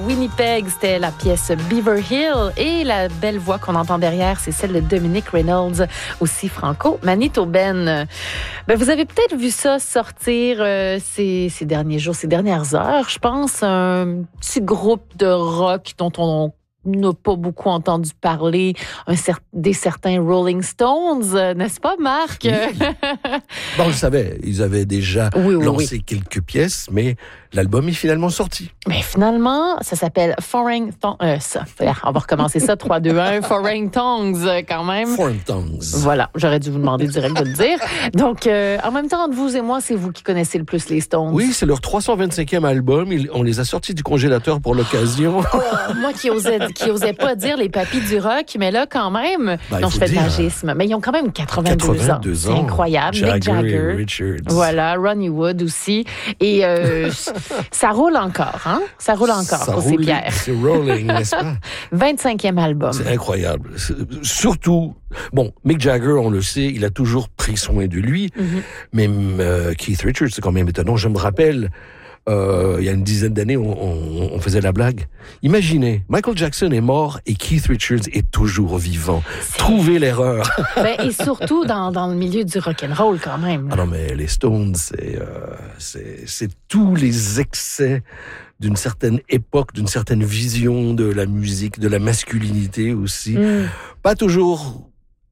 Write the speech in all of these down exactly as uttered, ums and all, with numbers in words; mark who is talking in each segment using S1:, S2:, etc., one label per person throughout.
S1: Winnipeg, c'était la pièce Beaver Hill et la belle voix qu'on entend derrière, c'est celle de Dominic Reynolds, aussi franco-manitobaine. Ben, vous avez peut-être vu ça sortir euh, ces, ces derniers jours, ces dernières heures, je pense, un petit groupe de rock dont on n'a pas beaucoup entendu parler, un cer- des certains Rolling Stones, euh, n'est-ce pas, Marc?
S2: Oui. Bon, on le savait, ils avaient déjà
S1: oui, oui,
S2: lancé
S1: oui.
S2: quelques pièces, mais l'album est finalement sorti.
S1: Mais finalement, ça s'appelle Foreign Tongues. Euh, ça, on va recommencer ça, trois, deux, un. Foreign Tongues, quand même.
S2: Foreign Tongues.
S1: Voilà, j'aurais dû vous demander direct de le dire. Donc, euh, en même temps, entre vous et moi, c'est vous qui connaissez le plus les Stones.
S2: Oui, c'est leur trois cent vingt-cinquième album. Ils, on les a sortis du congélateur pour l'occasion.
S1: Oh, moi qui osais, qui osais pas dire les papis du rock, mais là, quand même,
S2: Ben,
S1: non, je fais de
S2: dire,
S1: l'agisme, mais ils ont quand même quatre-vingt-deux,
S2: quatre-vingt-deux
S1: ans.
S2: ans.
S1: C'est incroyable.
S2: Jagger
S1: Mick Jagger.
S2: et Richards.
S1: Voilà, Ronnie Wood aussi. Et euh, ça roule encore, hein? Ça roule encore
S2: Ça
S1: pour ces
S2: roule,
S1: pierres.
S2: c'est rolling, n'est-ce pas?
S1: vingt-cinquième album.
S2: C'est incroyable. C'est- Surtout, bon, Mick Jagger, on le sait, il a toujours pris soin de lui,
S1: Mm-hmm.
S2: mais euh, Keith Richards, c'est quand même étonnant. Je me rappelle, euh, il y a une dizaine d'années, on, on, on faisait la blague. Imaginez, Michael Jackson est mort et Keith Richards est toujours vivant. Trouvez l'erreur.
S1: Ben, et surtout dans, dans le milieu du rock'n'roll, quand même.
S2: Ah non, mais les Stones, c'est, euh, c'est, c'est tous les excès d'une certaine époque, d'une certaine vision de la musique, de la masculinité aussi.
S1: Mm.
S2: Pas toujours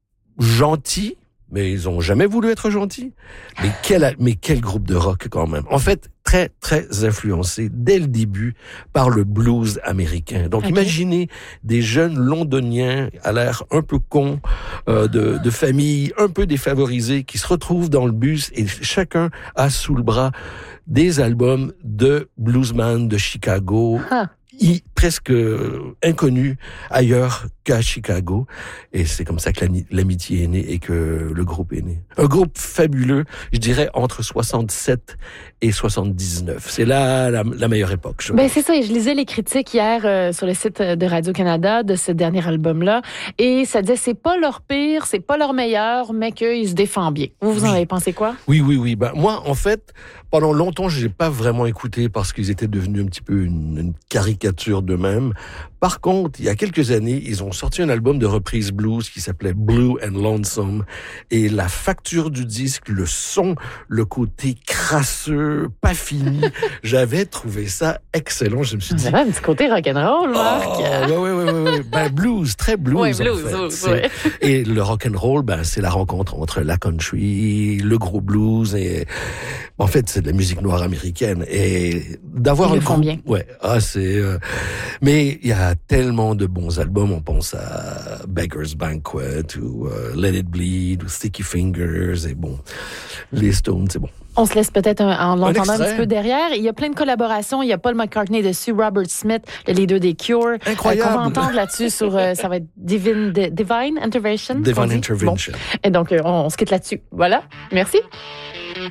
S2: gentils, mais ils ont jamais voulu être gentils. Mais quel, mais quel groupe de rock quand même. En fait, très, très influencé dès le début par le blues américain. Donc,
S1: Okay.
S2: imaginez des jeunes londoniens à l'air un peu cons, euh, de, de familles un peu défavorisées qui se retrouvent dans le bus et chacun a sous le bras des albums de bluesman de Chicago.
S1: Ah.
S2: I- presque euh, inconnu ailleurs qu'à Chicago. Et c'est comme ça que l'ami- l'amitié est née et que le groupe est né. Un groupe fabuleux, je dirais entre soixante-sept et soixante-dix-neuf. C'est là la, la meilleure époque. Je
S1: Ben
S2: pense.
S1: c'est ça, et je lisais les critiques hier euh, sur le site de Radio-Canada de ce dernier album-là, et ça disait c'est pas leur pire, c'est pas leur meilleur, mais qu'ils se défendent bien. Vous, vous en
S2: Oui.
S1: avez pensé quoi?
S2: Oui, oui, oui. Ben, moi, en fait, pendant longtemps, je n'ai pas vraiment écouté parce qu'ils étaient devenus un petit peu une, une caricature d'eux-mêmes. Par contre, il y a quelques années, ils ont sorti un album de reprise blues qui s'appelait Blue and Lonesome. Et la facture du disque, le son, le côté crasseux, pas fini, j'avais trouvé ça excellent. Je me suis
S1: Vous
S2: dit...
S1: avez un petit côté rock'n'roll, Marc.
S2: Oh, ouais, ouais, ouais, ouais, ouais. Ben, blues, très blues,
S1: Ouais,
S2: en
S1: blues,
S2: fait.
S1: oui,
S2: C'est-
S1: ouais.
S2: Et le rock and roll, ben, c'est la rencontre entre la country, le gros blues et, en fait, c'est de la musique noire américaine. Et d'avoir
S1: Ils
S2: un
S1: le font
S2: groupe-
S1: bien.
S2: Ouais, ah, c'est, euh, mais il y a tellement de bons albums. On pense à Beggar's Banquet ou euh, Let It Bleed ou Sticky Fingers et bon, les Stones, c'est bon.
S1: On se laisse peut-être un- en l'entendant un,
S2: extrait.
S1: petit peu derrière. Il y a plein de collaborations. Il y a Paul McCartney dessus, Robert Smith, le leader des Cure.
S2: Incroyable.
S1: Euh, qu'on va entendre là-dessus sur, euh, ça va être Divine, Divine Intervention. qu'on
S2: Divine
S1: dit?
S2: Intervention.
S1: Bon. Et donc, euh, on, on se quitte là-dessus. Voilà. Merci.